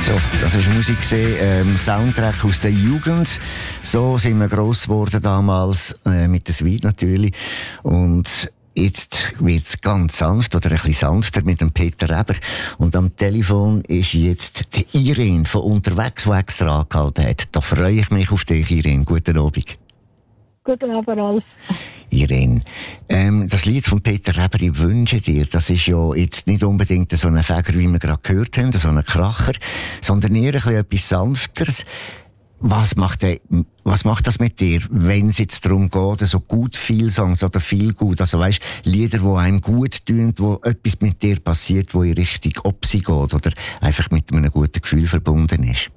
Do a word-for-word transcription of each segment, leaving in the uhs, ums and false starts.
So, das war Musik, ähm, Soundtrack aus der Jugend. So sind wir gross geworden damals, äh, mit der Suite natürlich. Und jetzt wird's ganz sanft oder ein bisschen sanfter mit dem Peter Eber. Und am Telefon ist jetzt die Irene von unterwegs, die extra angehalten hat. Da freue ich mich auf dich, Irene. Guten Abend. Guten Abend, Ralf. Irene, ähm, das Lied von Peter Eber, «Ich wünsche dir», das ist ja jetzt nicht unbedingt so ein Fäger, wie wir gerade gehört haben, so ein Kracher, sondern eher ein bisschen etwas Sanfteres. Was macht, der, was macht das mit dir, wenn es jetzt darum geht, so gut viel Songs oder viel gut, also weisst, Lieder, die einem gut tun, wo etwas mit dir passiert, wo in Richtung Opsi geht oder einfach mit einem guten Gefühl verbunden ist?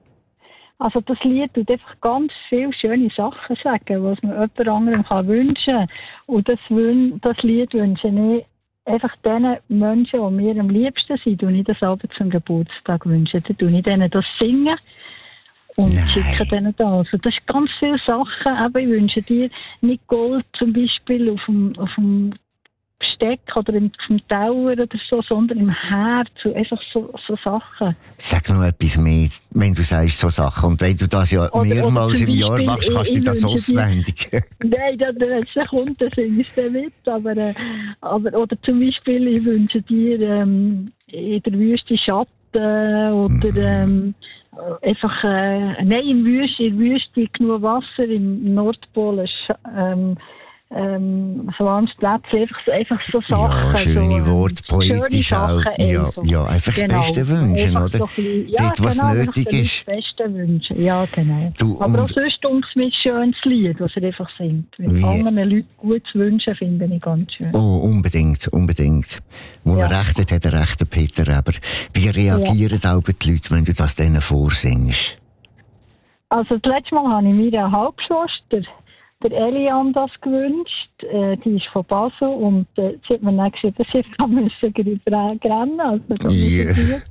Also das Lied tut einfach ganz viele schöne Sachen sagen, was man jemand anderem kann wünschen kann. Und das, das Lied wünsche ich einfach den Menschen, die mir am liebsten sind, und ich das aber zum Geburtstag wünsche. Dann tue ich denen das singen und Nein. schicke denen das. Also das sind ganz viele Sachen. Aber ich wünsche dir nicht Gold zum Beispiel auf dem, auf dem Besteck oder im Teller oder so, sondern im Herz, einfach so, so Sachen. Sag noch etwas mehr, wenn du sagst so Sachen. Und wenn du das ja oder, mehrmals oder im Jahr machst, kannst du das auswendig. Nein, wenn es kommt, dann singe ich es mit. Aber, äh, aber, oder zum Beispiel, ich wünsche dir ähm, in der Wüste Schatten oder ähm, einfach, äh, nein, in der Wüste, in der Wüste genug Wasser, im Nordpol ähm, Ähm, so ans Plätzchen, einfach, einfach so Sachen. Ja, schöne so, Worte, poetisch auch. Ja, ja, einfach genau. das Beste wünschen, einfach oder? So bisschen, ja, dort, was genau, nötig ist. Das Beste wünschen, ja, genau. Du, aber auch sonst um es mit schönes Lied, was er einfach singt. Wenn anderen Leuten gut zu wünschen, finde ich ganz schön. Oh, unbedingt, unbedingt. Wo ja. er recht hat, hat er recht, der Peter Eber. Wie reagieren ja. auch die Leute, wenn du das denen vorsingst? Also, das letzte Mal habe ich mir eine Halbschwester, der Elian, das gewünscht. Äh, die ist von Basel und äh, sie hat mir dann gesagt, dass sie müssen rennen. Also, yeah.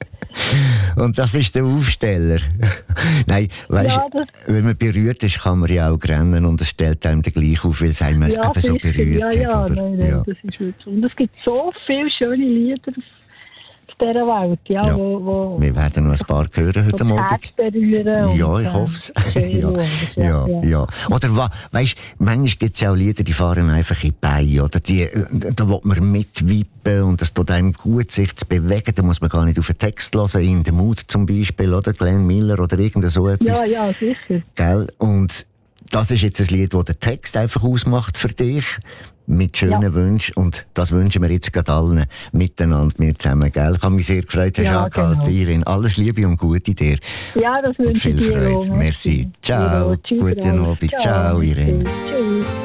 Und das ist der Aufsteller. Nein, weißt, ja, wenn man berührt ist, kann man ja auch rennen und es stellt einem dann gleich auf, weil es einem ja, eben so berührt ja, hat. Ja, oder? Nein, nein, ja, das ist wirklich so. Und es gibt so viele schöne Lieder dieser Welt, ja, ja. Wo, wo wir werden noch ein paar hören heute Abend. Ja, ich hoffe es. ja, ja, ja, ja. Oder weißt, manchmal gibt es ja auch Lieder, die fahren einfach in die Beine, oder die, da will man mitwippen und es tut einem gut, sich zu bewegen. Da muss man gar nicht auf den Text hören, in den Mut zum Beispiel, oder Glenn Miller oder irgend so etwas. Ja, ja, sicher. Gell? Und das ist jetzt ein Lied, das den Text einfach ausmacht für dich. Mit schönen ja. Wünschen. Und das wünschen wir jetzt gerade allen miteinander, mir zusammen. Gell? Ich habe mich sehr gefreut, hast du ja, angehalten, genau. Irene. Alles Liebe und Gute dir. Ja, das wünsche ich dir. Und viel Freude. Auch. Merci. Ciao. Ja, guten Abend. Ciao, Ciao Irene. Tschüss.